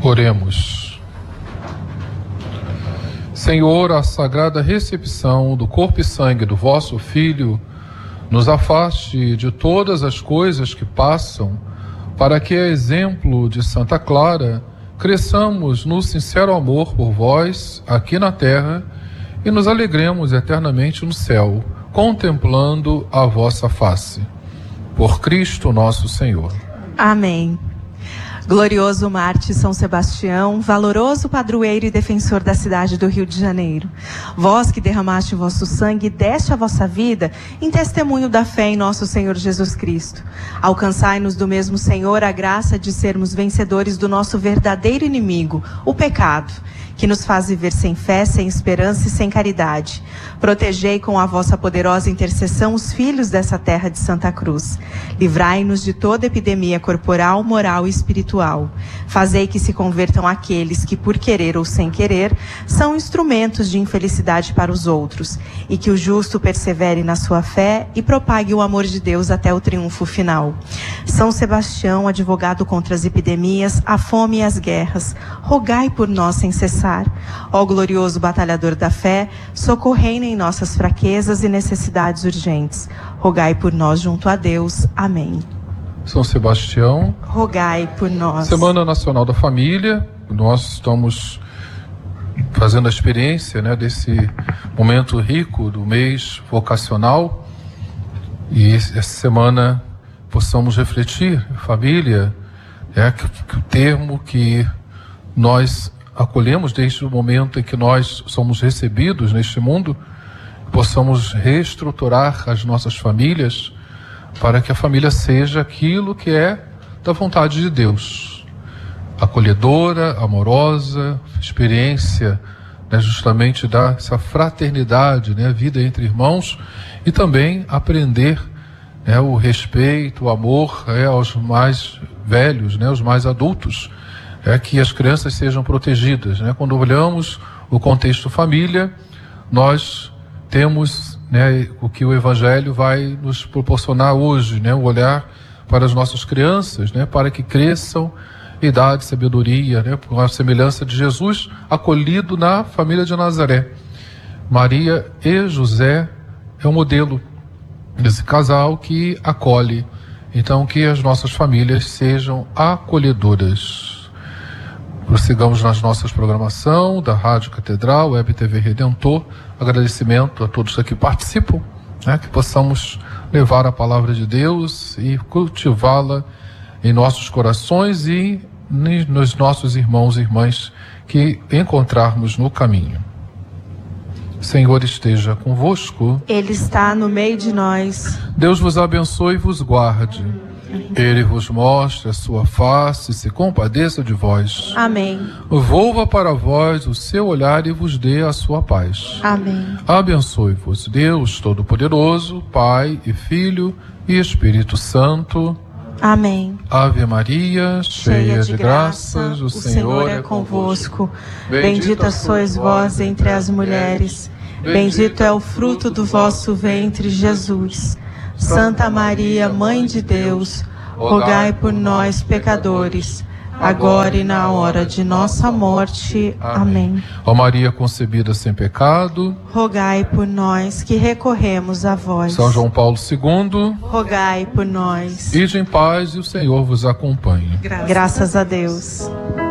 Oremos. Senhor, a sagrada recepção do corpo e sangue do vosso Filho nos afaste de todas as coisas que passam, para que, a exemplo de Santa Clara, cresçamos no sincero amor por vós aqui na terra e nos alegremos eternamente no céu, contemplando a vossa face. Por Cristo nosso Senhor. Amém. Glorioso Mártir São Sebastião, valoroso padroeiro e defensor da cidade do Rio de Janeiro, vós que derramaste vosso sangue e deste a vossa vida em testemunho da fé em nosso Senhor Jesus Cristo, alcançai-nos do mesmo Senhor a graça de sermos vencedores do nosso verdadeiro inimigo, o pecado, que nos faz viver sem fé, sem esperança e sem caridade. Protegei com a vossa poderosa intercessão os filhos dessa terra de Santa Cruz. Livrai-nos de toda epidemia corporal, moral e espiritual. Fazei que se convertam aqueles que, por querer ou sem querer, são instrumentos de infelicidade para os outros, e que o justo persevere na sua fé e propague o amor de Deus até o triunfo final. São Sebastião, advogado contra as epidemias, a fome e as guerras, rogai por nós sem cessar. Ó glorioso batalhador da fé, socorrei em nossas fraquezas e necessidades urgentes. Rogai por nós junto a Deus. Amém. São Sebastião, rogai por nós. Semana Nacional da Família, nós estamos fazendo a experiência, desse momento rico do mês vocacional, e essa semana possamos refletir, família, que o termo que nós acolhemos desde o momento em que nós somos recebidos neste mundo, possamos reestruturar as nossas famílias para que a família seja aquilo que é da vontade de Deus, acolhedora, amorosa, experiência, justamente dessa fraternidade, vida entre irmãos, e também aprender o respeito, o amor aos mais velhos, os mais adultos, que as crianças sejam protegidas. Quando olhamos o contexto família, nós temos o que o Evangelho vai nos proporcionar hoje, o olhar para as nossas crianças, para que cresçam idade, sabedoria, por a semelhança de Jesus acolhido na família de Nazaré. Maria e José é o modelo desse casal que acolhe. Então, que as nossas famílias sejam acolhedoras. Prossigamos nas nossas programação da Rádio Catedral, Web TV Redentor. Agradecimento a todos que participam, que possamos levar a palavra de Deus e cultivá-la em nossos corações e nos nossos irmãos e irmãs que encontrarmos no caminho. O Senhor esteja convosco. Ele está no meio de nós. Deus vos abençoe e vos guarde. Ele vos mostre a sua face e se compadeça de vós. Amém. Volva para vós o seu olhar e vos dê a sua paz. Amém. Abençoe-vos Deus Todo-Poderoso, Pai e Filho e Espírito Santo. Amém. Ave Maria, cheia de graças, o Senhor é convosco. Bendita sois vós entre as mulheres. Bendito é o fruto do vosso ventre, Jesus. Santa Maria, Mãe de Deus, rogai por nós, pecadores, agora e na hora de nossa morte. Amém. Ó Maria concebida sem pecado, rogai por nós que recorremos a vós. São João Paulo II, rogai por nós. Ide em paz e o Senhor vos acompanhe. Graças a Deus.